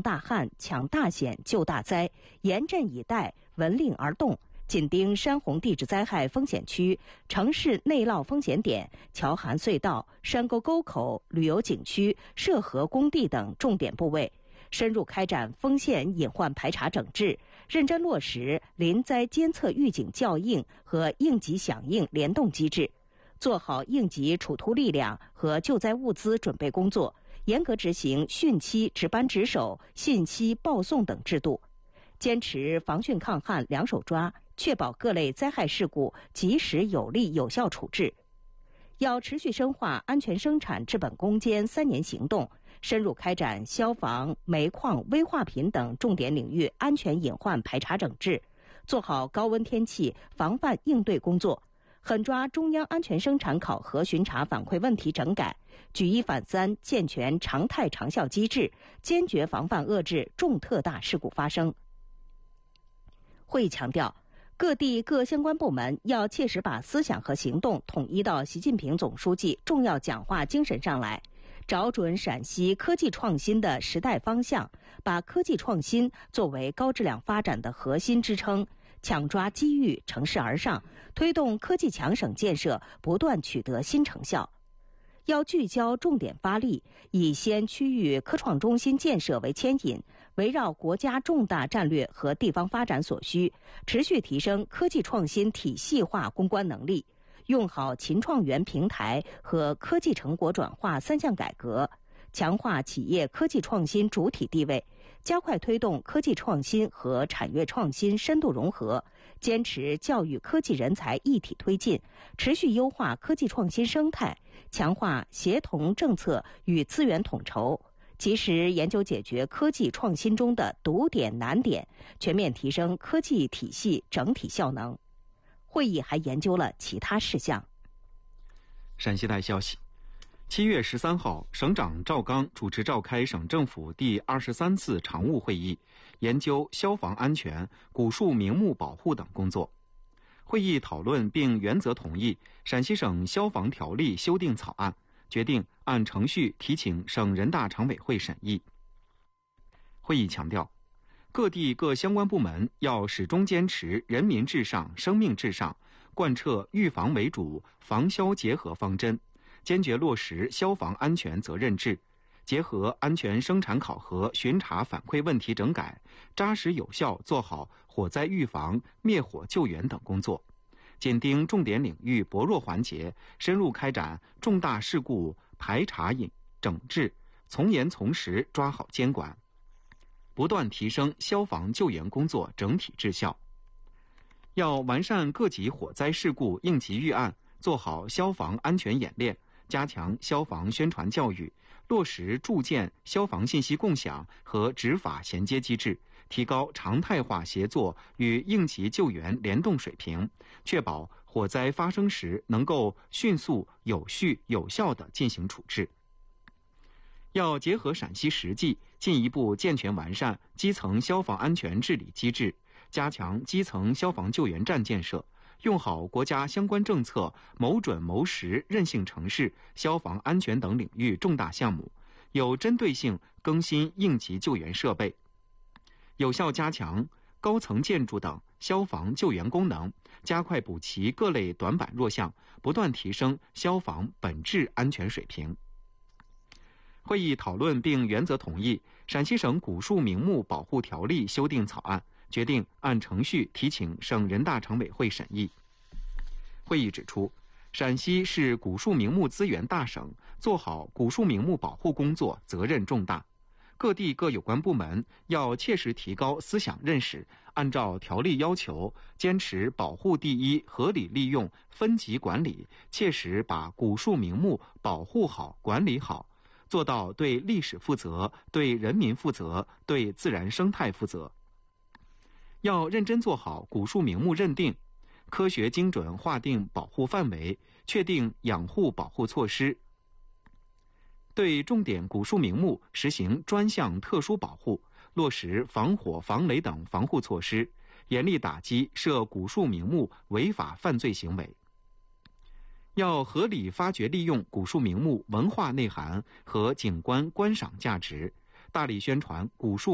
大旱、抢大险、救大灾，严阵以待，闻令而动，紧盯山洪地质灾害风险区、城市内涝风险点、桥涵隧道、山沟沟口、旅游景区、涉河工地等重点部位，深入开展风险隐患排查整治，认真落实临灾监测预警校应和应急响应联动机制，做好应急处突力量和救灾物资准备工作，严格执行汛期值班值守、信息报送等制度，坚持防汛抗旱两手抓，确保各类灾害事故及时有力有效处置。要持续深化安全生产治本攻坚3年行动，深入开展消防、煤矿、危化品等重点领域安全隐患排查整治，做好高温天气防范应对工作，狠抓中央安全生产考核巡查反馈问题整改，举一反三，健全常态长效机制，坚决防范遏制重特大事故发生。会议强调，各地各相关部门要切实把思想和行动统一到习近平总书记重要讲话精神上来，找准陕西科技创新的时代方向，把科技创新作为高质量发展的核心支撑，抢抓机遇，乘势而上，推动科技强省建设不断取得新成效。要聚焦重点发力，以先区域科创中心建设为牵引，围绕国家重大战略和地方发展所需，持续提升科技创新体系化攻关能力，用好秦创园平台和科技成果转化3项改革，强化企业科技创新主体地位，加快推动科技创新和产业创新深度融合，坚持教育科技人才一体推进，持续优化科技创新生态，强化协同政策与资源统筹，及时研究解决科技创新中的堵点难点，全面提升科技体系整体效能。会议还研究了其他事项。 陕西台消息，7月13号，省长赵刚主持召开省政府第23次常务会议，研究消防安全、古树名木保护等工作。会议讨论并原则同意陕西省消防条例修订草案，决定按程序提请省人大常委会审议。会议强调，各地各相关部门要始终坚持人民至上、生命至上，贯彻预防为主、防消结合方针，坚决落实消防安全责任制，结合安全生产考核巡查反馈问题整改，扎实有效做好火灾预防、灭火救援等工作，紧盯重点领域薄弱环节，深入开展重大事故排查整治，从严从实抓好监管，不断提升消防救援工作整体质效。要完善各级火灾事故应急预案，做好消防安全演练，加强消防宣传教育，落实铸建消防信息共享和执法衔接机制，提高常态化协作与应急救援联动水平，确保火灾发生时能够迅速、有序、有效地进行处置。要结合陕西实际，进一步健全完善基层消防安全治理机制，加强基层消防救援站建设，用好国家相关政策，谋准谋实韧性城市、消防安全等领域重大项目，有针对性更新应急救援设备，有效加强高层建筑等消防救援功能，加快补齐各类短板弱项，不断提升消防本质安全水平。会议讨论并原则同意陕西省古树名木保护条例修订草案，决定按程序提请省人大常委会审议。会议指出，陕西是古树名木资源大省，做好古树名木保护工作责任重大。各地各有关部门要切实提高思想认识，按照条例要求，坚持保护第一、合理利用、分级管理，切实把古树名木保护好、管理好，做到对历史负责、对人民负责、对自然生态负责。要认真做好古树名木认定，科学精准划定保护范围，确定养护保护措施，对重点古树名木实行专项特殊保护，落实防火防雷等防护措施，严厉打击涉古树名木违法犯罪行为。要合理发掘利用古树名木文化内涵和景观观赏价值，大力宣传古树